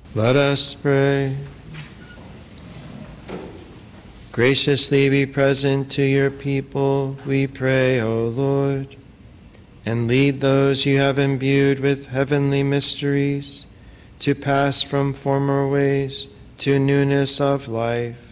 Let us pray. Graciously be present to your people, we pray, O Lord, and lead those you have imbued with heavenly mysteries to pass from former ways to newness of life.